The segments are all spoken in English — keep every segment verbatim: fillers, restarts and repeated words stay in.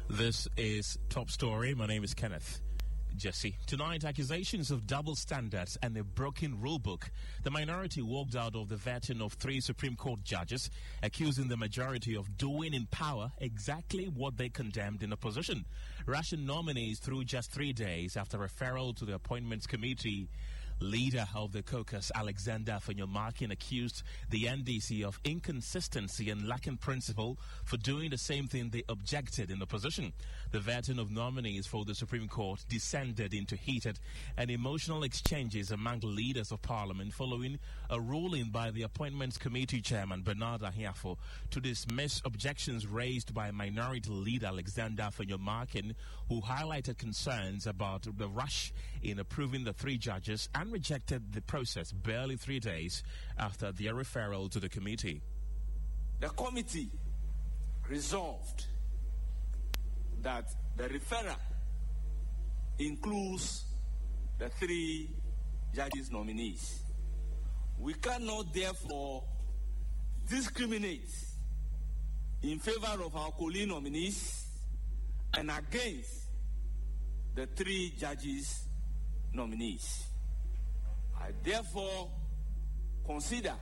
This is Top Story. My name is Kenneth Jesse. Tonight, accusations of double standards and a broken rulebook. The minority walked out of the vetting of three Supreme Court judges, accusing the majority of doing in power exactly what they condemned in opposition. Russian nominees through just three days after referral to the Appointments Committee. Leader of the caucus, Alexander Afenyomarkin, accused the N D C of inconsistency and lacking principle for doing the same thing they objected in opposition. The vetting of nominees for the Supreme Court descended into heated and emotional exchanges among leaders of parliament following a ruling by the Appointments Committee chairman, Bernard Ahiafo, to dismiss objections raised by Minority Leader Alexander Afenyomarkin, who highlighted concerns about the rush in approving the three judges and rejected the process barely three days after their referral to the committee. The committee resolved that the referral includes the three judges' nominees. We cannot therefore discriminate in favor of our colleague nominees and against the three judges' nominees. I therefore consider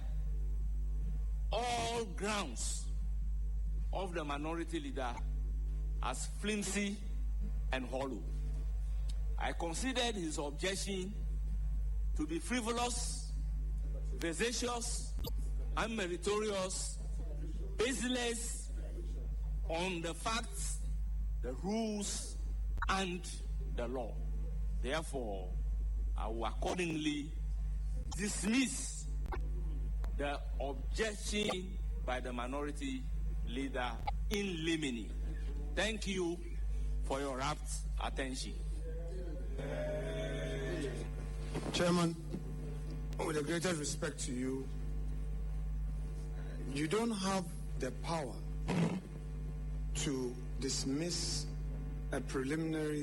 all grounds of the minority leader as flimsy and hollow. I considered his objection to be frivolous, vexatious, unmeritorious, baseless on the facts, the rules, and the law. Therefore, I will accordingly dismiss the objection by the minority leader in limine. Thank you for your rapt attention. Chairman, with the greatest respect to you, you don't have the power to dismiss a preliminary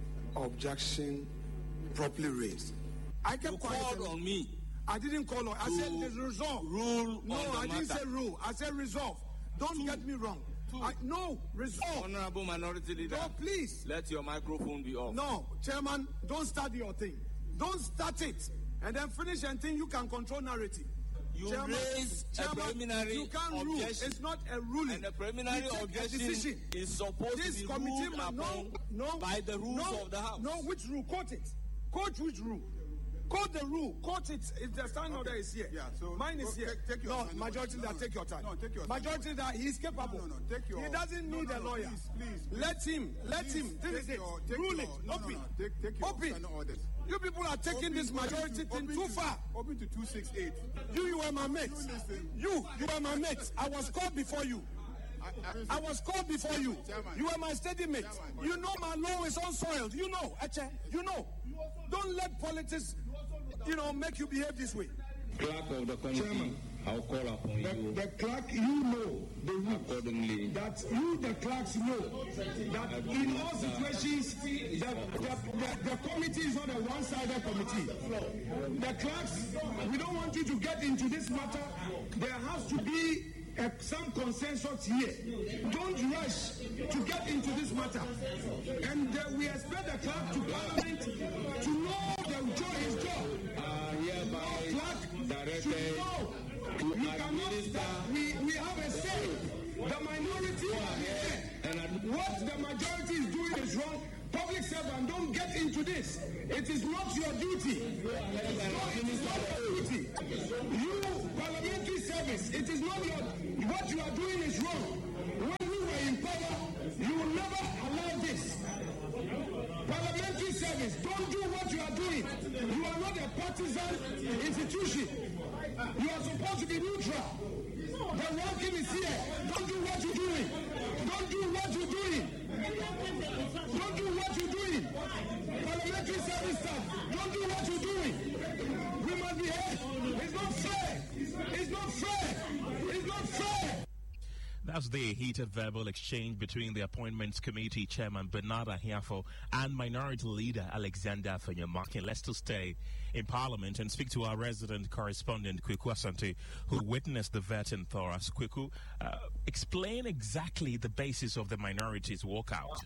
objection properly raised. I kept You called on me. I didn't call on. I said there's resolve. Rule No, on the I didn't matter. say rule. I said resolve. Don't Two. get me wrong. Two. I, no, resolve. Honorable Minority Leader, No, please. let your microphone be off. No, Chairman, don't start your thing. Don't start it. And then finish and think you can control narrative. You Chairman, raise a Chairman, preliminary you can't rule. objection. It's not a ruling. And the preliminary You take a objection decision. is supposed This to be committee ruled man, no, upon no, by the rules no, of the House. No, which rule? Quote it. Quote which rule? Quote the rule. Quote it. If the standing Okay. order is here. Yeah, so Mine is go- here. take- take your no, time. majority No, leader, no, take your time. no, take your time. Majority leader, he's capable. No, no, no, take your- He doesn't no, need no, a no, lawyer. please, please, please. Let him. Let Please, him. This take is it. your- take Rule your- it. no, no, Open. no, take- take your Open. standing orders. You people are taking Open- this majority open to- thing open too to- far. Open to two sixty-eight. You, you were my mate. listen. You, you were my mate. I was called before you. I, I was called before you. Chairman. You were my steady mate. Chairman. You know my law is unsoiled. You know, Eche. You know. Don't let politics, you know, make you behave this way. Clerk of the committee, Chairman. I'll call upon The, you the clerk, you know the rules. accordingly. That you, the clerks, know that in all situations, the, the, the, the committee is not a one-sided committee. The clerks, we don't want you to get into this matter. There has to be a, some consensus here. Don't rush to get into this matter. And uh, we expect the clerk to parliament to know the job is job. Uh, hereby Clerk directed should know. to You cannot administer stop. We, we have a say. The minority and ad- what the majority is doing is wrong. Public servant, don't get into this. It is not your duty. No, it is not your duty. You, parliamentary service, it is not your. What you are doing is wrong. When we were in power, you will never allow this. Parliamentary service, don't do what you are doing. You are not a partisan institution. You are supposed to be neutral. The working is here. Don't do what you're doing. Don't do what you're doing. Don't do what you're doing. Parliamentary service staff, don't do what you're doing. We must be heard. It's not fair. It's not fair. It's not fair. That's was the heated verbal exchange between the Appointments Committee Chairman Bernard Ahiafo and Minority Leader Alexander Afenyomarkin. Let's still stay in Parliament and speak to our resident correspondent, Kweku Asante, who witnessed the vetting for us. Kweku, uh, explain exactly the basis of the minorities walkout.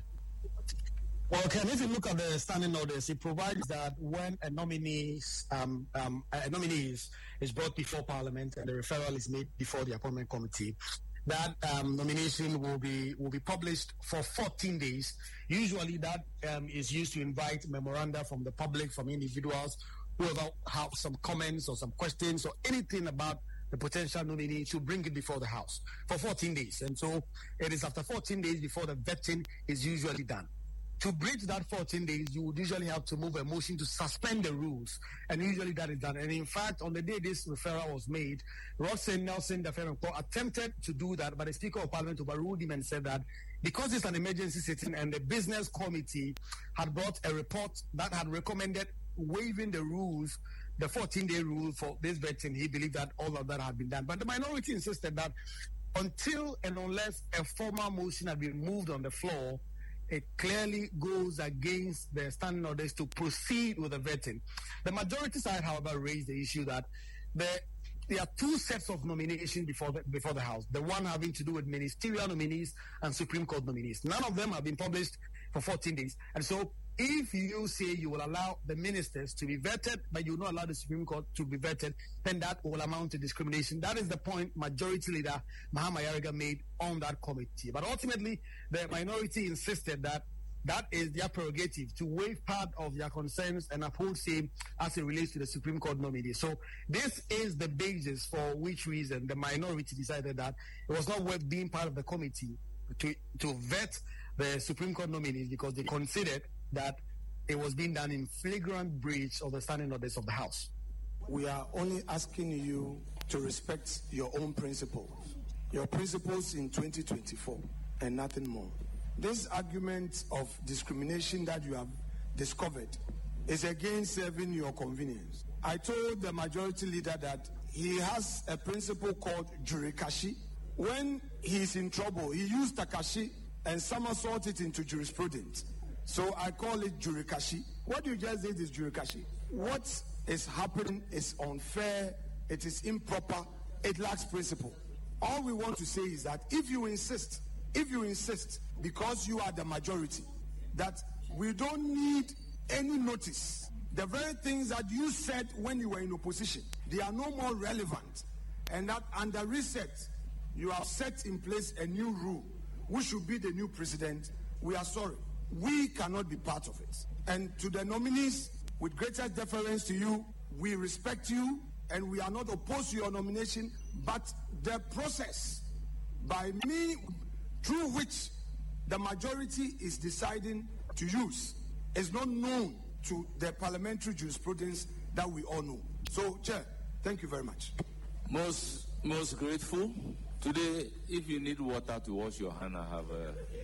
Well, Ken, if you look at the standing orders, it provides that when a nominee, um, um, a nominee is, is brought before Parliament and the referral is made before the Appointment Committee, that um, nomination will be will be published for fourteen days. Usually, that um, is used to invite memoranda from the public, from individuals who have some comments or some questions or anything about the potential nominee, to bring it before the House for fourteen days. And so, it is after fourteen days before the vetting is usually done. To bridge that fourteen days, you would usually have to move a motion to suspend the rules, and usually that is done. And in fact, on the day this referral was made, Roxanne Nelson Daferenko attempted to do that, but the Speaker of Parliament overruled him and said that because it's an emergency sitting and the Business Committee had brought a report that had recommended waiving the rules, the fourteen-day rule for this vetting, he believed that all of that had been done. But the minority insisted that until and unless a formal motion had been moved on the floor, it clearly goes against the standing orders to proceed with the vetting. The majority side, however, raised the issue that there, there are two sets of nominations before the, before the House. The one having to do with ministerial nominees and Supreme Court nominees. None of them have been published for fourteen days. And so if you say you will allow the ministers to be vetted, but you will not allow the Supreme Court to be vetted, then that will amount to discrimination. That is the point Majority Leader Mahama Yariga made on that committee. But ultimately, the minority insisted that that is their prerogative to waive part of their concerns and uphold same as it relates to the Supreme Court nominee. So this is the basis for which reason the minority decided that it was not worth being part of the committee to, to vet the Supreme Court nominees, because they considered that it was being done in flagrant breach of the standing orders of the House. We are only asking you to respect your own principles, your principles in twenty twenty-four, and nothing more. This argument of discrimination that you have discovered is again serving your convenience. I told the majority leader that he has a principle called jurikashi. When he's in trouble, he used takashi and somersault it into jurisprudence. So I call it jurikashi. What you just did is jurikashi. What is happening is unfair, it is improper, it lacks principle. All we want to say is that if you insist, if you insist, because you are the majority, that we don't need any notice. The very things that you said when you were in opposition, they are no more relevant. And that under reset, you have set in place a new rule, which should be the new president. We are sorry. We cannot be part of it. And to the nominees, with greatest deference to you, we respect you and we are not opposed to your nomination, but the process by me through which the majority is deciding to use is not known to the parliamentary jurisprudence that we all know. So, Chair, thank you very much. Most, most grateful. Today, if you need water to wash your hand, I have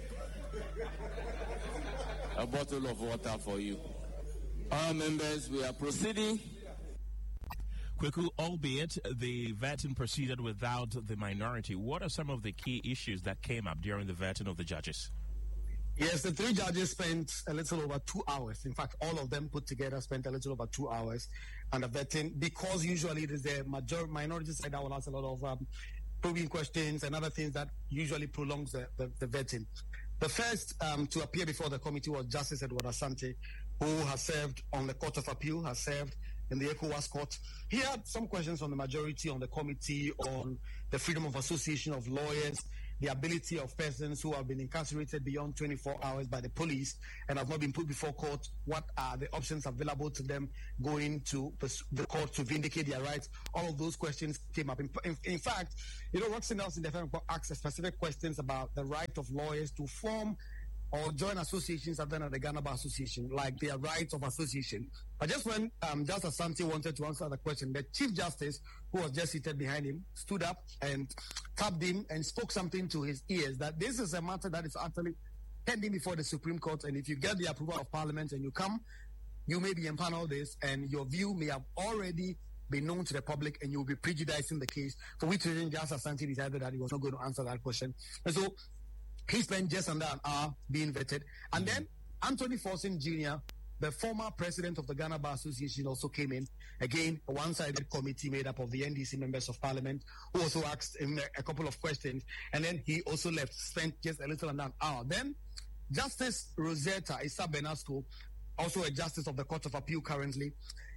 a, a bottle of water for you. Our members, we are proceeding. Kweku, albeit the vetting proceeded without the minority, what are some of the key issues that came up during the vetting of the judges? Yes, the three judges spent a little over two hours. In fact, all of them put together spent a little over two hours on the vetting, because usually it is the major minority side that will ask a lot of um, probing questions and other things that usually prolongs the, the, the vetting. The first um, to appear before the committee was Justice Edward Asante, who has served on the Court of Appeal, has served in the ECOWAS court. He had some questions on the majority, on the committee, on the freedom of association of lawyers, the ability of persons who have been incarcerated beyond twenty-four hours by the police and have not been put before court. What are the options available to them going to the court to vindicate their rights? All of those questions came up. In, in, in fact, you know, Roxanne Nelson Daferenko asked specific questions about the right of lawyers to form or join associations other than the Ghana Bar Association, like their rights of association. But just when um, Justice Asante wanted to answer the question, the Chief Justice, who was just seated behind him, stood up and tapped him and spoke something to his ears, that this is a matter that is actually pending before the Supreme Court, and if you get the approval of Parliament and you come, you may be empaneled this, and your view may have already be known to the public and you will be prejudicing the case, for which reason Justice Asante decided that he was not going to answer that question. And so he spent just under an hour being vetted. And mm-hmm. then Anthony Forson Junior, the former president of the Ghana Bar Association, also came in. Again, a one-sided committee made up of the N D C members of parliament, who also asked him a, a couple of questions. And then he also left, spent just a little under an hour. Then Justice Rosetta Issa Benasco, also a justice of the Court of Appeal currently,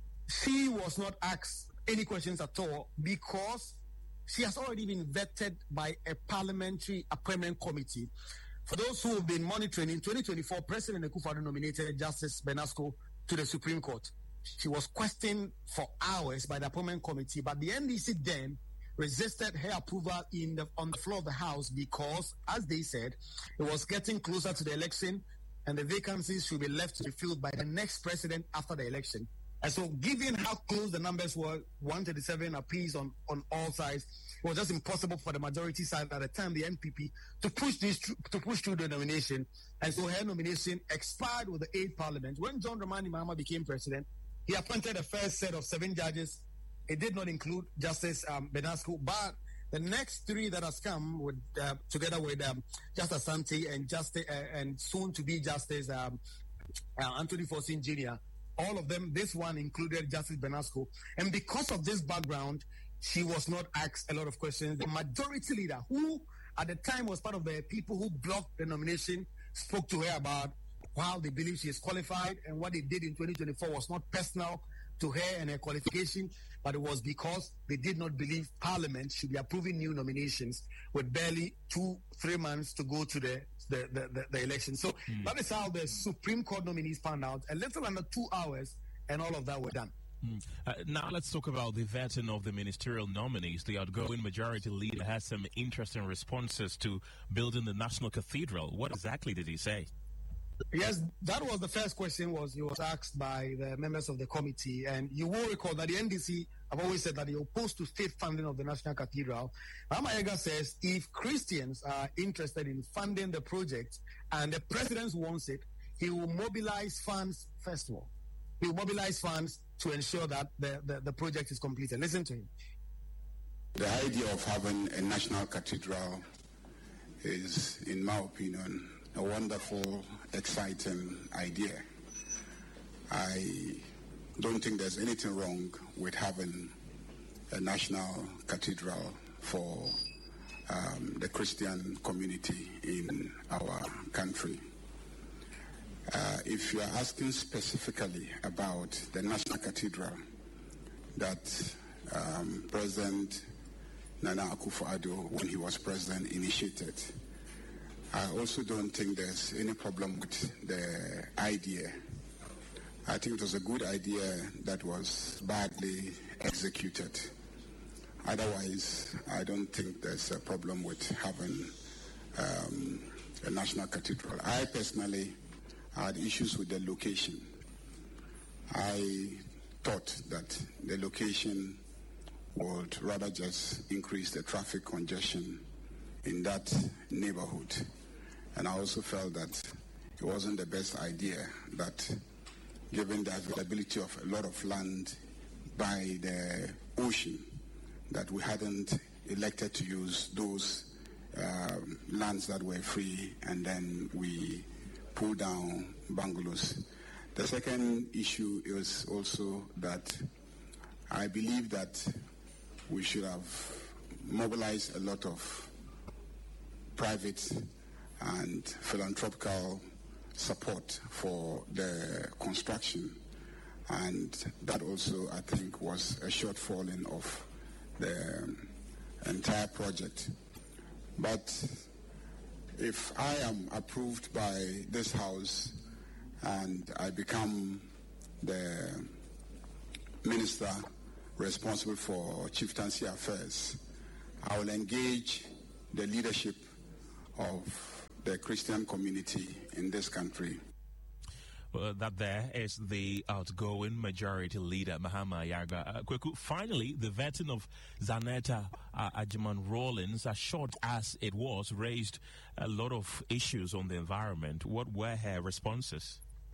she was not asked any questions at all because she has already been vetted by a parliamentary appointment committee. For those who have been monitoring, in twenty twenty-four, President Akufo-Addo nominated Justice Benasco to the Supreme Court. She was questioned for hours by the appointment committee, but the N D C then resisted her approval in the, on the floor of the House because, as they said, it was getting closer to the election and the vacancies should be left to be filled by the next president after the election. And so, given how close the numbers were, one thirty-seven apiece on, on all sides, it was just impossible for the majority side at the time, the N P P, to push this to push through the nomination. And so her nomination expired with the eighth Parliament. When John Dramani Mahama became president, he appointed a first set of seven judges. It did not include Justice um, Benasco, but the next three that has come, with, uh, together with um, Justice Asante and Justice uh, and soon to be Justice um, uh, Anthony Forson Junior, all of them, this one included Justice Benasco. And because of this background, she was not asked a lot of questions. The majority leader, who at the time was part of the people who blocked the nomination, spoke to her about how they believe she is qualified, and what they did in twenty twenty-four was not personal to her and her qualification, but it was because they did not believe Parliament should be approving new nominations with barely two, three months to go to the the, the, the, the election. So mm. that is how the Supreme Court nominees panned out. A little under two hours, and all of that were done. Mm. Uh, now let's talk about the vetting of the ministerial nominees. The outgoing majority leader has some interesting responses to building the National Cathedral. What exactly did he say? Yes, that was the first question was he was asked by the members of the committee. And you will recall that the N D C have always said that they are opposed to state funding of the National Cathedral. Mahama says if Christians are interested in funding the project and the president wants it, he will mobilize funds first of all. He will mobilize funds to ensure that the, the, the project is completed. Listen to him. The idea of having a national cathedral is, in my opinion, a wonderful, exciting idea. I don't think there's anything wrong with having a national cathedral for um, the Christian community in our country. Uh, if you are asking specifically about the National Cathedral that um, President Nana Akufo-Addo, when he was president, initiated, I also don't think there's any problem with the idea. I think it was a good idea that was badly executed. Otherwise, I don't think there's a problem with having um, a national cathedral. I personally had issues with the location. I thought that the location would rather just increase the traffic congestion in that neighborhood. And I also felt that it wasn't the best idea that, given the availability of a lot of land by the ocean, that we hadn't elected to use those um, lands that were free, and then we pull down bungalows. The second issue is also that I believe that we should have mobilized a lot of private and philanthropical support for the construction, and that also, I think, was a shortfalling of the entire project. But if I am approved by this House and I become the minister responsible for chieftaincy affairs, I will engage the leadership of the Christian community in this country. Well, that there is the outgoing majority leader, Mahama Yarga. Uh, Kweku, finally, the vetting of Zanetta uh, Ajiman Rawlings, as short as it was, raised a lot of issues on the environment. What were her responses?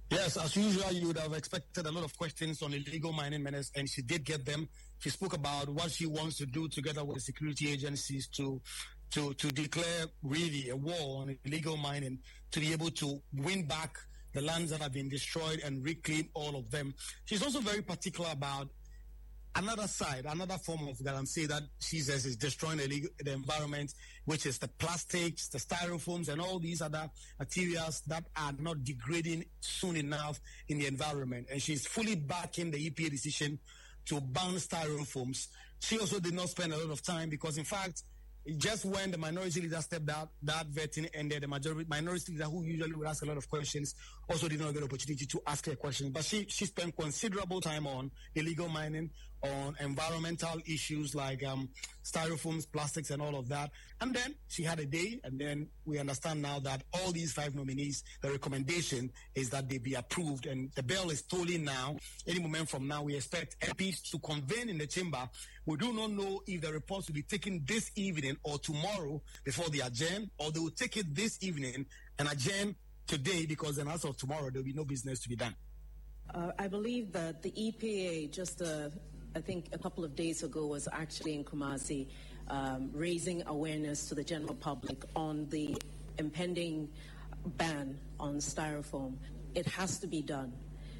Yes, as usual, you would have expected a lot of questions on illegal mining menace, and she did get them. She spoke about what she wants to do together with the security agencies to to to declare really a war on illegal mining, to be able to win back the lands that have been destroyed and reclaim all of them. She's also very particular about another side, another form of galamsey that she says is destroying the, legal, the environment, which is the plastics, the styrofoams, and all these other materials that are not degrading soon enough in the environment. And she's fully backing the E P A decision to ban styrofoams. She also did not spend a lot of time because, in fact, just when the minority leader stepped out, that vetting ended. The majority minority leader, who usually would ask a lot of questions, also did not get an opportunity to ask her questions. But she she spent considerable time on illegal mining, on environmental issues like um, styrofoams, plastics, and all of that. And then she had a day, and then we understand now that all these five nominees, the recommendation is that they be approved, and the bell is tolling now. Any moment from now, we expect M Ps to convene in the chamber. We do not know if the reports will be taken this evening or tomorrow before they adjourn, or they will take it this evening and adjourn today, because then as of tomorrow, there will be no business to be done. Uh, I believe that the E P A just, uh, I think a couple of days ago, was actually in Kumasi um, raising awareness to the general public on the impending ban on styrofoam. It has to be done.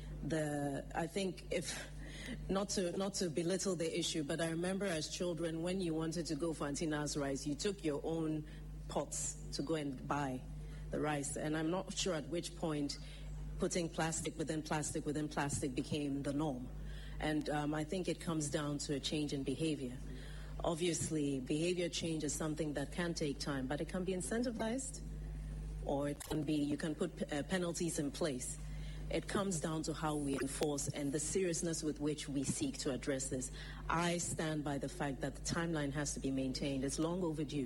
The I think if... Not to not to belittle the issue, but I remember as children, when you wanted to go for Auntie Na's rice, you took your own pots to go and buy the rice. And I'm not sure at which point putting plastic within plastic within plastic became the norm. And um, I think it comes down to a change in behavior. Obviously, behavior change is something that can take time, but it can be incentivized, or it can be, you can put uh, penalties in place. It comes down to how we enforce and the seriousness with which we seek to address this. I stand by the fact that the timeline has to be maintained. It's long overdue.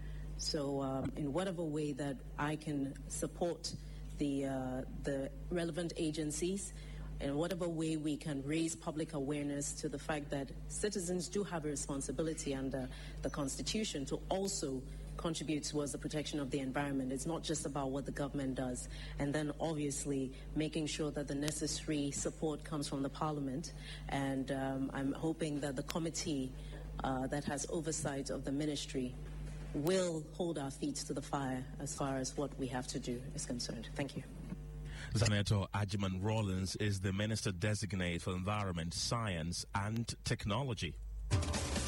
So um, in whatever way that I can support the, uh, the relevant agencies, in whatever way we can raise public awareness to the fact that citizens do have a responsibility under the Constitution to also contribute towards the protection of the environment. It's not just about what the government does. And then obviously making sure that the necessary support comes from the Parliament. And um, I'm hoping that the committee uh, that has oversight of the ministry will hold our feet to the fire as far as what we have to do is concerned. Thank you. Zaneto Ajiman Rawlins is the Minister Designate for Environment, Science and Technology.